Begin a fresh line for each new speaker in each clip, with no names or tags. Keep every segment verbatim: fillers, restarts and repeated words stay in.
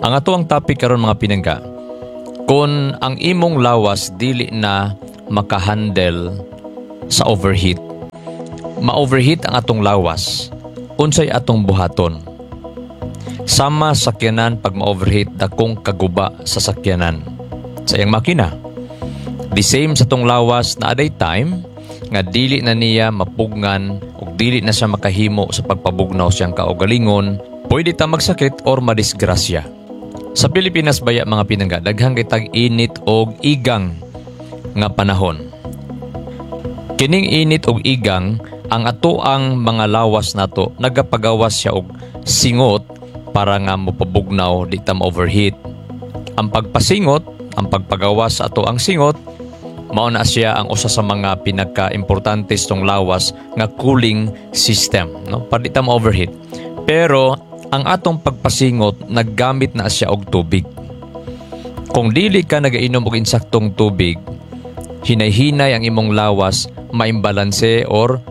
Ang atuang topic karon mga pinangga, kung ang imong lawas dili na makahandle sa overheat. Ma-overheat ang atong lawas, unsay atong buhaton? Sama sakyanan pag ma-overheat dakong kaguba sa sakyanan sa iyang makina. The same sa tong lawas na aday time nga dili na niya mapugngan o dili na siya makahimo sa pagpabugnaw siyang kaugalingon, pwede ta magsakit or madisgrasya. Sa Pilipinas baya mga pinangga, daghang kitag init og igang nga panahon. Kining init og igang, ang ato ang mga lawas nato nagapagawas siya og singot para nga mopabugnaw di ta ma-overheat. Ang pagpasingot, ang pagpagawas sa ato ang singot, mao na siya ang usa sa mga pinaka-importante tong lawas nga cooling system, no? Para di ta ma-overheat. Pero ang atong pagpasingot naggamit na siya og tubig. Kung dili ka nagainom og insaktong tubig, hinay-hinay ang imong lawas, maimbalanse or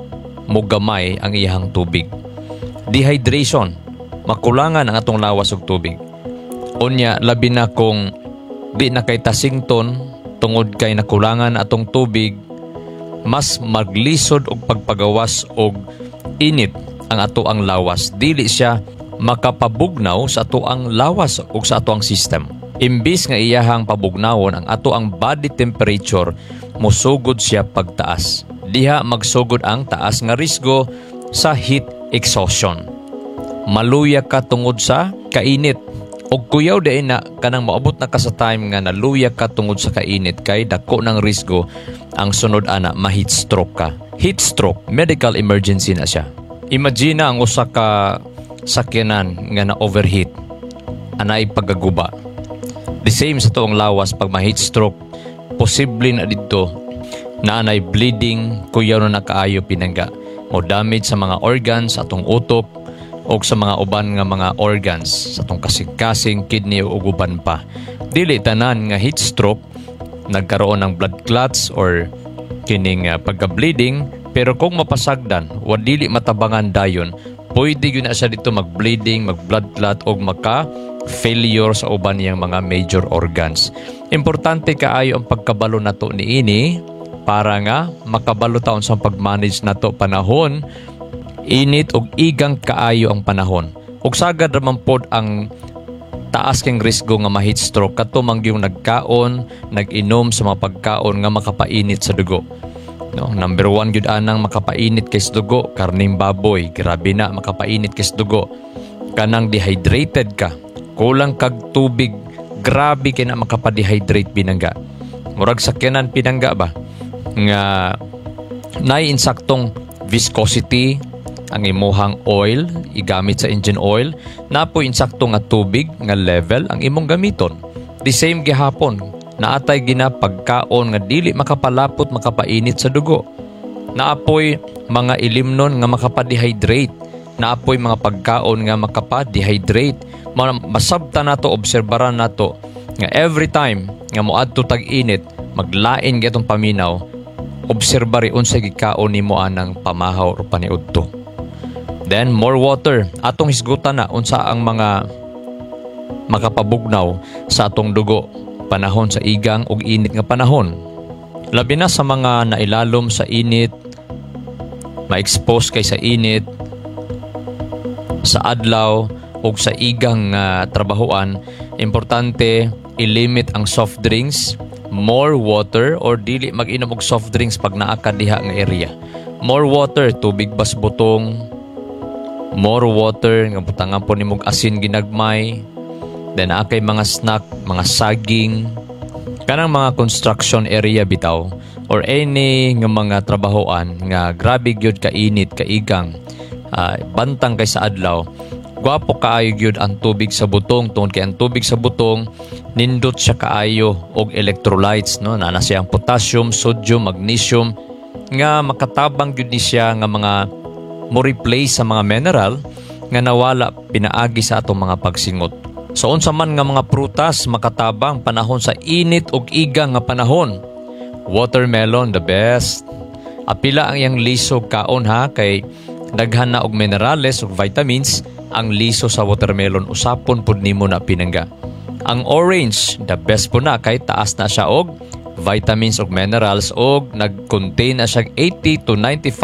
mugamay ang iyang tubig. Dehydration, makulangan ang atong lawas og tubig. Unya labi na kung di na kay tasington tungod kay nakulangan atong tubig, mas maglisod og pagpagawas og init ang ato ang lawas. Dili siya makapabugnaw sa ato ang lawas o sa ato ang system. Imbis nga iyahang pabugnawon ang ato ang body temperature, musugod siya pagtaas. Diha magsugod ang taas nga risgo sa heat exhaustion. Maluya ka tungod sa kainit. Og kuyaw day na kanang maabot na ka sa time nga naluya ka tungod sa kainit kay dako ng risgo ang sunod ana ma-heat stroke ka. Heat stroke, medical emergency na siya. Imagine ang usa ka sakyanan nga na overheat, anay pagaguba. The same sa tuong lawas pag ma-heat stroke, posible na dito na anay bleeding, kuyaw na nakaayo pinangga. Mo damage sa mga organs, atong utok, o sa mga uban nga mga organs, sa atong kasing-kasing, kidney o uban pa. Dili tanan nga heat stroke, nagkaroon ng blood clots or kining uh, pagka-bleeding, pero kung mapasagdan, o dili matabangan dayon, pwede yun na siya dito mag-bleeding, mag-blood clot o maka-failure sa uban niyang mga major organs. Importante kaayo ang pagkabalo nato ni ini para nga makabalo taon sa pag-manage nato panahon, init og igang kaayo ang panahon. Ug sagad raman pod ang taas kang risgo nga ma-heat stroke kato mangyong nagkaon, nag-inom sa mga pagkaon nga makapainit sa dugo. No, number one gyud anang makapainit kay sa dugo, karning baboy, grabe na makapainit kay sa dugo. Kanang dehydrated ka, kulang kag tubig, grabe kay na makapa-dehydrate pinangga. Murag sakyanan pinangga ba nga nay insaktong viscosity ang imuhang oil, igamit sa engine oil, napo insakto nga tubig nga level ang imong gamiton. The same gihapon, naatay gina pagkaon nga dili makapalapot makapainit sa dugo. Naapoy mga ilimnon nga makapa-dehydrate, naapoy mga pagkaon nga makapa-dehydrate. Masabta nato, obserbaran nato nga every time nga moadto tag-init, maglain gyatong paminaw, obserbari unsay gikaon nimo anang pamahaw o paniudto. Then more water, atong hisgutan na unsa ang mga makapabugnaw sa atong dugo panahon sa igang ug init nga panahon. Labi na sa mga nailalom sa init, ma-expose kay sa init, sa adlaw ug sa igang uh, trabahoan, importante i-limit ang soft drinks, more water or dili mag-inom og soft drinks pag naa ka diha nga area. More water, tubig bas butong, more water nga butangan po nimog asin ginagmay. Then akay mga snack, mga saging, kanang mga construction area bitaw or any nga mga trabahoan nga grabe gyud ka init, kaigang, uh, bantang kay sa adlaw. Gwapo kaayo gyud ang tubig sa butong tungod kay ang tubig sa butong nindot siya kaayo og electrolytes, no? Naa siyang potassium, sodium, magnesium nga makatabang gyud ni siya nga mga mo replace sa mga mineral nga nawala pinaagi sa atong mga pagsingot. So unsa man nga mga prutas makatabang panahon sa init ug igang nga panahon. Watermelon the best. Apila ang iyang lisog kaon ha kay daghan na og minerales ug vitamins ang liso sa watermelon usapon pud nimo na pinangga. Ang orange, the best po na kay taas na siya og vitamins ug minerals og nag-contain na siya eighty to ninety-five